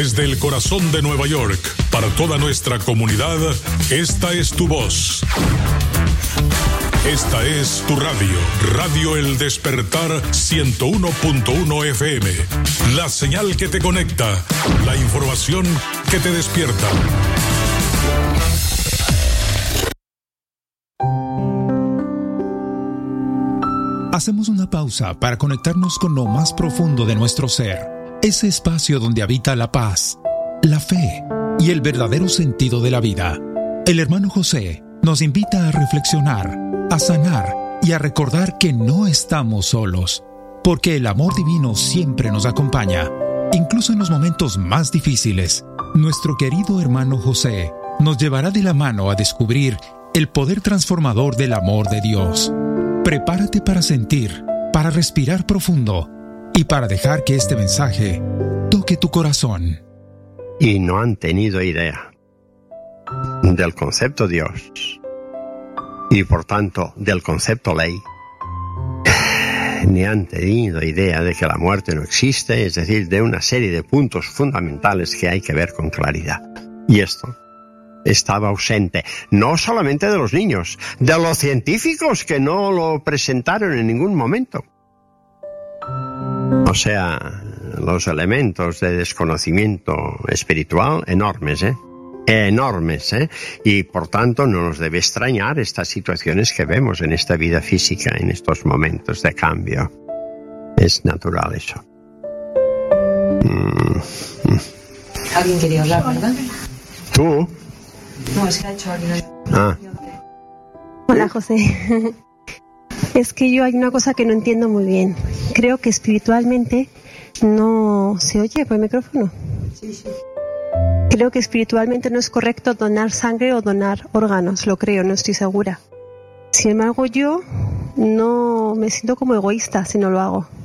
Desde el corazón de Nueva York, para toda nuestra comunidad, esta es tu voz. Esta es tu radio, Radio El Despertar 101.1 FM. La señal que te conecta, la información que te despierta. Hacemos una pausa para conectarnos con lo más profundo de nuestro ser, ese espacio donde habita la paz, la fe y el verdadero sentido de la vida. El hermano José nos invita a reflexionar, a sanar y a recordar que no estamos solos, porque el amor divino siempre nos acompaña, incluso en los momentos más difíciles. Nuestro querido hermano José nos llevará de la mano a descubrir el poder transformador del amor de Dios. Prepárate para sentir, para respirar profundo y para dejar que este mensaje toque tu corazón. Y no han tenido idea del concepto Dios y por tanto del concepto ley, ni han tenido idea de que la muerte no existe, es decir, de una serie de puntos fundamentales que hay que ver con claridad. Y esto estaba ausente, no solamente de los niños, de los científicos que no lo presentaron en ningún momento. O sea, los elementos de desconocimiento espiritual enormes, enormes, y por tanto no nos debe extrañar estas situaciones que vemos en esta vida física, en estos momentos de cambio. Es natural eso. Alguien quería hablar, ¿verdad? ¿Tú? No, es que ha hecho alguien. Hola, José. Es que yo hay una cosa que no entiendo muy bien. Creo que espiritualmente no se oye por el micrófono. Sí. Creo que espiritualmente no es correcto donar sangre o donar órganos, lo creo, no estoy segura. Sin embargo, yo no me siento como egoísta si no lo hago.